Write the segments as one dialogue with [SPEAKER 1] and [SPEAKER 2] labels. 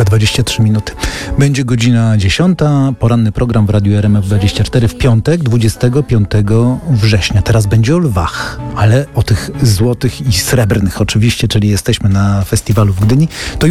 [SPEAKER 1] 23 minuty. Będzie godzina 10. Poranny program w Radiu RMF24 w piątek, 25 września. Teraz będzie o lwach, ale o tych złotych i srebrnych oczywiście, czyli jesteśmy na festiwalu w Gdyni. To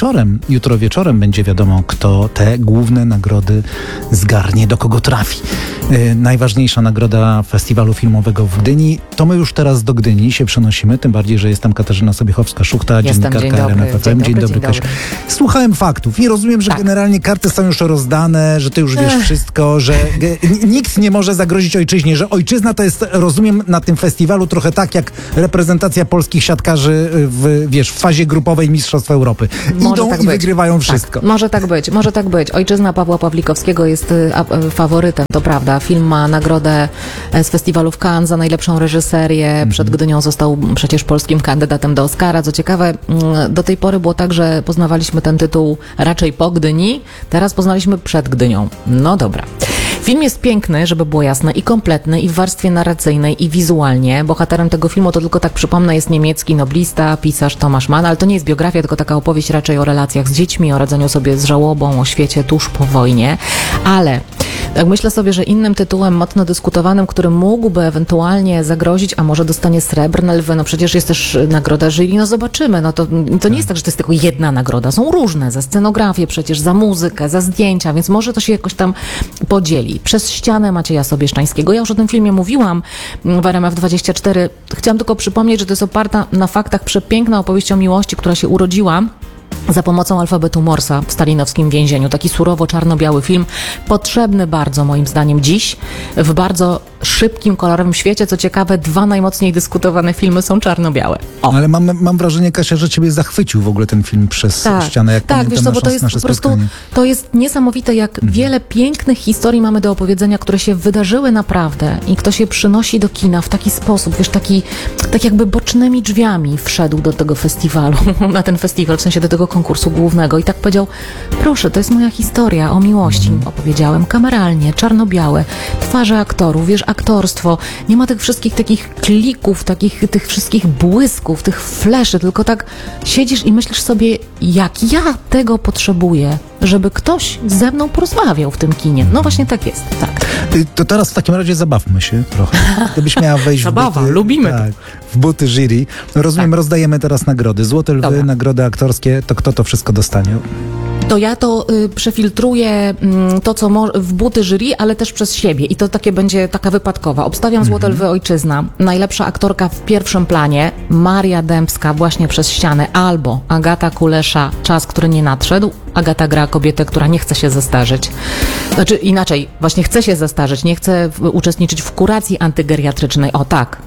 [SPEAKER 1] jutro wieczorem będzie wiadomo, kto te główne nagrody zgarnie, do kogo trafi. Najważniejsza nagroda festiwalu filmowego w Gdyni. To my już teraz do Gdyni się przenosimy, tym bardziej, że jest tam Katarzyna Sobiechowska-Szuchta, dziennikarka RMF FM. Dzień dobry, Kasia. Słuchałem faktów i rozumiem, że generalnie karty są już rozdane, że ty już wiesz wszystko, że nikt nie może zagrozić ojczyźnie, że ojczyzna to jest, rozumiem, na tym festiwalu trochę tak jak reprezentacja polskich siatkarzy w fazie grupowej Mistrzostw Europy. Idą tak i wygrywają wszystko.
[SPEAKER 2] Tak, może tak być. Ojczyzna Pawła Pawlikowskiego jest faworytem, to prawda. Film ma nagrodę z festiwalu w Cannes za najlepszą reżyserię. Przed Gdynią został przecież polskim kandydatem do Oscara. Co ciekawe, do tej pory było tak, że poznawaliśmy ten tytuł raczej po Gdyni, teraz poznaliśmy przed Gdynią. No dobra. Film jest piękny, żeby było jasne, i kompletny, i w warstwie narracyjnej, i wizualnie. Bohaterem tego filmu, to tylko tak przypomnę, jest niemiecki noblista, pisarz Thomas Mann, ale to nie jest biografia, tylko taka opowieść raczej o relacjach z dziećmi, o radzeniu sobie z żałobą, o świecie tuż po wojnie. Ale tak myślę sobie, że innym tytułem mocno dyskutowanym, który mógłby ewentualnie zagrozić, a może dostanie Srebrne Lwy, no przecież jest też nagroda jury, no zobaczymy, no to nie jest tak, że to jest tylko jedna nagroda, są różne, za scenografię przecież, za muzykę, za zdjęcia, więc może to się jakoś tam podzieli. Przez ścianę Macieja Sobieszczańskiego. Ja już o tym filmie mówiłam w RMF24. Chciałam tylko przypomnieć, że to jest oparta na faktach przepiękna opowieść o miłości, która się urodziła za pomocą alfabetu Morsa w stalinowskim więzieniu. Taki surowo czarno-biały film, potrzebny bardzo moim zdaniem dziś, w bardzo szybkim, kolorowym świecie. Co ciekawe, 2 najmocniej dyskutowane filmy są czarno-białe.
[SPEAKER 1] Ale mam wrażenie, Kasia, że ciebie zachwycił w ogóle ten film przez ścianę. Jak
[SPEAKER 2] tak, wiesz co, bo to jest po prostu, to jest niesamowite, jak wiele pięknych historii mamy do opowiedzenia, które się wydarzyły naprawdę i kto się przynosi do kina w taki sposób, wiesz, tak jakby bocznymi drzwiami wszedł do tego festiwalu, na ten festiwal, w sensie do tego konkursu głównego i tak powiedział, proszę, to jest moja historia o miłości, opowiedziałem kameralnie, czarno-białe, twarze aktorów, wiesz, aktorstwo, nie ma tych wszystkich takich klików, tych wszystkich błysków, tych fleszy, tylko tak siedzisz i myślisz sobie, jak ja tego potrzebuję, żeby ktoś ze mną porozmawiał w tym kinie. No właśnie tak jest, tak.
[SPEAKER 1] To teraz w takim razie zabawmy się trochę. Gdybyś miała wejść
[SPEAKER 2] Zabawa,
[SPEAKER 1] w buty,
[SPEAKER 2] lubimy
[SPEAKER 1] w buty jury. Rozumiem, rozdajemy teraz nagrody. Złote Lwy,
[SPEAKER 2] Dobra.
[SPEAKER 1] nagrody aktorskie. To kto to wszystko dostanie?
[SPEAKER 2] To ja to przefiltruję to, co w buty jury, ale też przez siebie. I to będzie taka wypadkowa. Obstawiam Złote Lwy Ojczyzna. Najlepsza aktorka w pierwszym planie, Maria Dębska, właśnie przez ścianę, albo Agata Kulesza, Czas, który nie nadszedł. Agata gra kobietę, która nie chce się zestarzeć. Znaczy inaczej, właśnie chce się zestarzeć, nie chce uczestniczyć w kuracji antygeriatrycznej. O tak.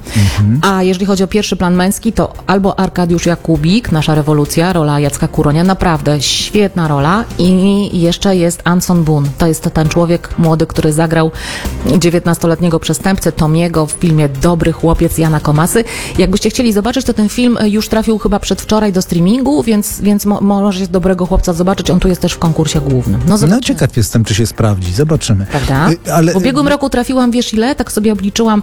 [SPEAKER 2] A jeżeli chodzi o pierwszy plan męski, to albo Arkadiusz Jakubik, Nasza rewolucja, rola Jacka Kuronia, naprawdę świetna rola. I jeszcze jest Anson Boon. To jest ten człowiek młody, który zagrał 19-letniego przestępcę Tomiego w filmie Dobry chłopiec Jana Komasy. Jakbyście chcieli zobaczyć, to ten film już trafił chyba przedwczoraj do streamingu, więc możecie Dobrego chłopca zobaczyć. On tu jest też w konkursie głównym.
[SPEAKER 1] No ciekaw jestem, czy się sprawdzi. Zobaczymy.
[SPEAKER 2] Prawda?
[SPEAKER 1] Ale...
[SPEAKER 2] W ubiegłym roku trafiłam, wiesz ile? Tak sobie obliczyłam.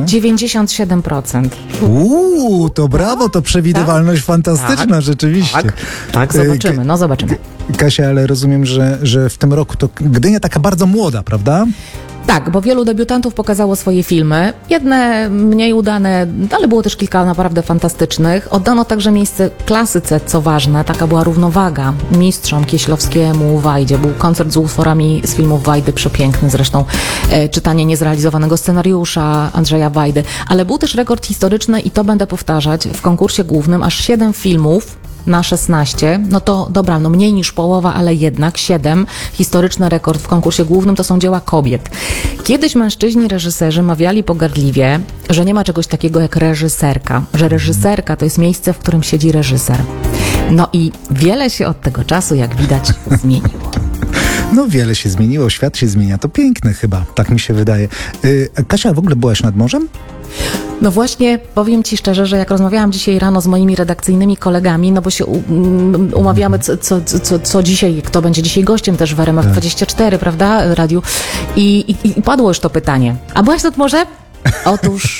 [SPEAKER 2] 97%.
[SPEAKER 1] To brawo, to przewidywalność fantastyczna, rzeczywiście.
[SPEAKER 2] Tak, zobaczymy. No zobaczymy.
[SPEAKER 1] Kasia, ale rozumiem, że w tym roku to Gdynia taka bardzo młoda, prawda?
[SPEAKER 2] Tak, bo wielu debiutantów pokazało swoje filmy. Jedne mniej udane, ale było też kilka naprawdę fantastycznych. Oddano także miejsce klasyce, co ważne. Taka była równowaga mistrzom Kieślowskiemu, Wajdzie. Był koncert z utworami z filmów Wajdy, przepiękny zresztą. Czytanie niezrealizowanego scenariusza Andrzeja Wajdy. Ale był też rekord historyczny i to będę powtarzać. W konkursie głównym aż 7 filmów na 16, no to dobra, no mniej niż połowa, ale jednak 7. Historyczny rekord w konkursie głównym to są dzieła kobiet. Kiedyś mężczyźni reżyserzy mawiali pogardliwie, że nie ma czegoś takiego jak reżyserka, że reżyserka to jest miejsce, w którym siedzi reżyser. No i wiele się od tego czasu, jak widać, zmieniło.
[SPEAKER 1] No wiele się zmieniło, świat się zmienia, to piękne chyba, tak mi się wydaje. Kasia, w ogóle byłaś nad morzem?
[SPEAKER 2] No właśnie, powiem Ci szczerze, że jak rozmawiałam dzisiaj rano z moimi redakcyjnymi kolegami, no bo się umawiamy co dzisiaj, kto będzie dzisiaj gościem też w RMF24, prawda, radiu, i padło już to pytanie. A byłaś nad morzem? Otóż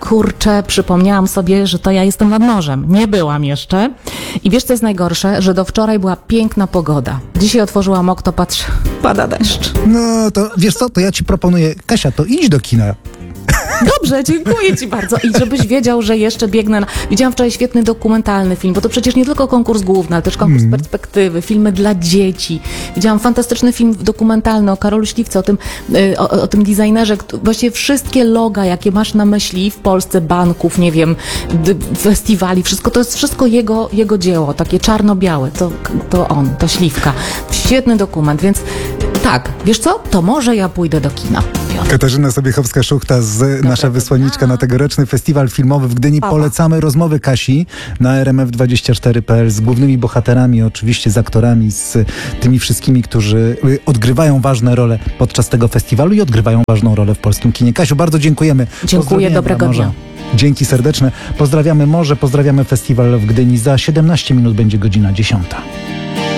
[SPEAKER 3] kurczę, przypomniałam sobie, że to ja jestem nad morzem. Nie byłam jeszcze. I wiesz, co jest najgorsze? Że do wczoraj była piękna pogoda. Dzisiaj otworzyłam okno, patrzę, pada deszcz.
[SPEAKER 1] No to wiesz co, to ja ci proponuję, Kasia, to idź do kina.
[SPEAKER 3] Dobrze, dziękuję ci bardzo. I żebyś wiedział, że jeszcze biegnę Widziałam wczoraj świetny dokumentalny film, bo to przecież nie tylko konkurs główny, ale też konkurs perspektywy, filmy dla dzieci. Widziałam fantastyczny film dokumentalny o Karolu Śliwce, o tym designerze. Właściwie wszystkie loga, jakie masz na myśli w Polsce, banków, nie wiem, festiwali, wszystko, to jest wszystko jego dzieło, takie czarno-białe. To on, to Śliwka. Świetny dokument, więc tak, wiesz co? To może ja pójdę do kina.
[SPEAKER 1] Katarzyna Sobiechowska-Szuchta, nasza wysłanniczka na tegoroczny festiwal filmowy w Gdyni. Polecamy rozmowy Kasi na rmf24.pl z głównymi bohaterami, oczywiście z aktorami, z tymi wszystkimi, którzy odgrywają ważne role podczas tego festiwalu i odgrywają ważną rolę w polskim kinie. Kasiu, bardzo dziękujemy.
[SPEAKER 3] Dziękuję, dobrego dnia.
[SPEAKER 1] Dzięki serdeczne. Pozdrawiamy morze, pozdrawiamy festiwal w Gdyni. Za 17 minut będzie godzina 10.